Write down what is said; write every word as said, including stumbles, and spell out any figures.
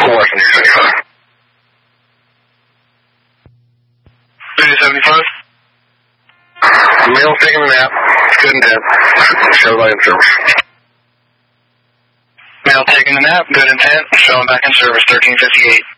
West on seventy-five. three seventy-five. Male taking a nap. Good intent. Show by in service. Male taking a nap. Good intent. Showing back in service. thirteen fifty-eight.